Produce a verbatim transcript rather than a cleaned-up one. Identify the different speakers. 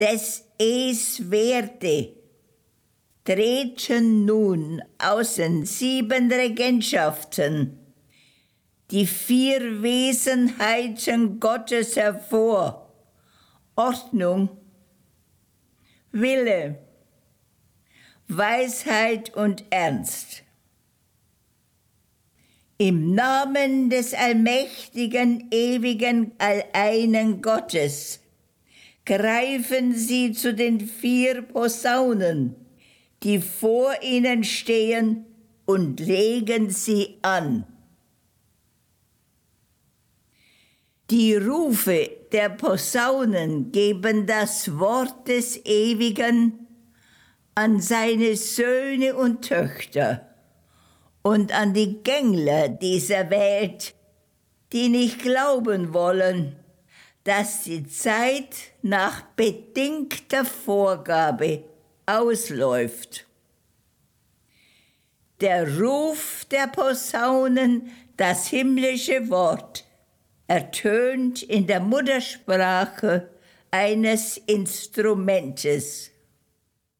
Speaker 1: des es Werte treten nun aus den sieben Regentschaften die vier Wesenheiten Gottes hervor: Ordnung, Wille, Weisheit und Ernst. Im Namen des allmächtigen, ewigen, alleinen Gottes greifen sie zu den vier Posaunen, die vor ihnen stehen, und legen sie an. Die Rufe der Posaunen geben das Wort des Ewigen an seine Söhne und Töchter und an die Gängler dieser Welt, die nicht glauben wollen, dass die Zeit nach bedingter Vorgabe ausläuft. Der Ruf der Posaunen, das himmlische Wort, ertönt in der Muttersprache eines Instrumentes.